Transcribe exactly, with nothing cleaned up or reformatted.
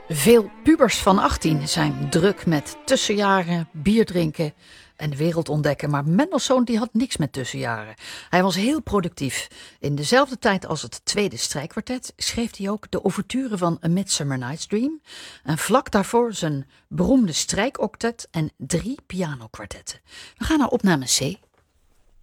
Veel pubers van achttien zijn druk met tussenjaren, bier drinken en de wereld ontdekken. Maar Mendelssohn die had niks met tussenjaren. Hij was heel productief. In dezelfde tijd als het tweede strijkkwartet schreef hij ook de ouverture van A Midsummer Night's Dream. En vlak daarvoor zijn beroemde strijkoctet en drie pianokwartetten. We gaan naar opname C.